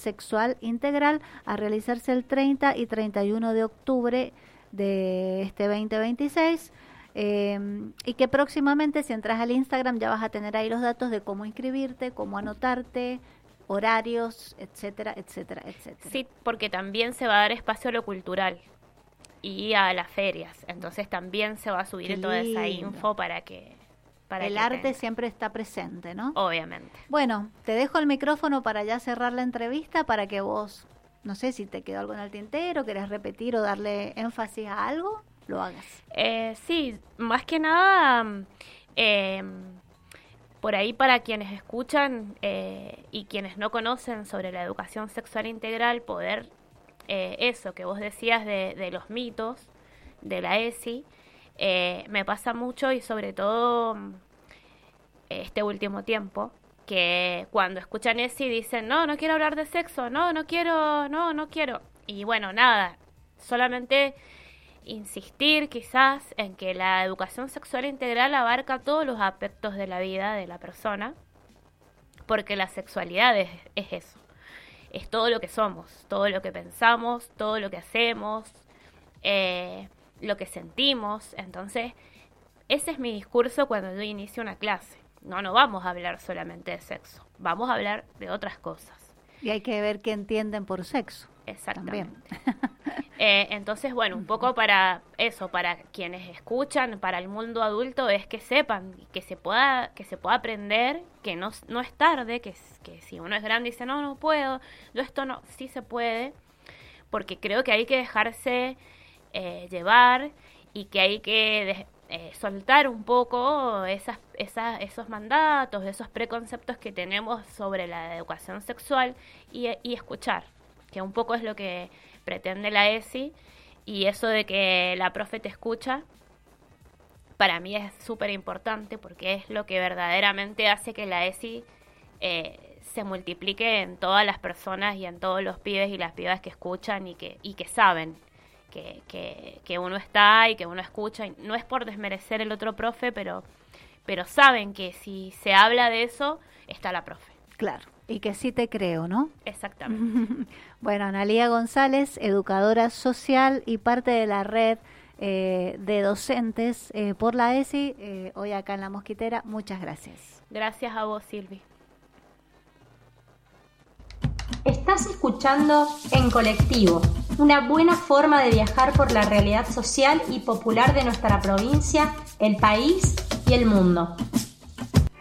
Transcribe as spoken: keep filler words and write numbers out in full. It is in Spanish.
Sexual Integral, a realizarse el treinta y treinta y uno de octubre de este veinte veintiséis. Eh, y que próximamente, si entras al Instagram, ya vas a tener ahí los datos de cómo inscribirte, cómo anotarte, horarios, etcétera, etcétera, etcétera. Sí, porque también se va a dar espacio a lo cultural y a las ferias, entonces también se va a subir toda esa info para que... Para el que arte tenga. Siempre está presente, ¿no? Obviamente. Bueno, te dejo el micrófono para ya cerrar la entrevista, para que vos, no sé si te quedó algo en el tintero, querés repetir o darle énfasis a algo, lo hagas. Eh, sí, más que nada, eh, por ahí para quienes escuchan eh, y quienes no conocen sobre la educación sexual integral, poder, eh, eso que vos decías de, de los mitos de la E S I, eh, me pasa mucho y sobre todo este último tiempo, que cuando escuchan E S I dicen, no, no quiero hablar de sexo, no, no quiero, no, no quiero. Y bueno, nada, solamente insistir quizás en que la educación sexual integral abarca todos los aspectos de la vida de la persona, porque la sexualidad es, es eso, es todo lo que somos, todo lo que pensamos, todo lo que hacemos, eh, lo que sentimos. Entonces, ese es mi discurso cuando yo inicio una clase. No, no vamos a hablar solamente de sexo, vamos a hablar de otras cosas. Y hay que ver qué entienden por sexo. Exactamente. eh, entonces, bueno, un poco para eso, para quienes escuchan, para el mundo adulto, es que sepan, que se pueda, que se pueda aprender, que no, no es tarde, que, que si uno es grande y dice, no, no puedo, yo esto no, sí se puede, porque creo que hay que dejarse eh, llevar y que hay que de, eh, soltar un poco esas, esas, esos mandatos, esos preconceptos que tenemos sobre la educación sexual y, y escuchar, que un poco es lo que pretende la E S I, y eso de que la profe te escucha, para mí es súper importante porque es lo que verdaderamente hace que la E S I eh, se multiplique en todas las personas y en todos los pibes y las pibas que escuchan y que, y que saben que, que, que uno está y que uno escucha. Y no es por desmerecer el otro profe, pero, pero saben que si se habla de eso, está la profe. Claro, y que sí te creo, ¿no? Exactamente. Bueno, Analía González, educadora social y parte de la red eh, de docentes eh, por la E S I, eh, hoy acá en La Mosquitera. Muchas gracias. Gracias a vos, Silvi. Estás escuchando En Colectivo, una buena forma de viajar por la realidad social y popular de nuestra provincia, el país y el mundo.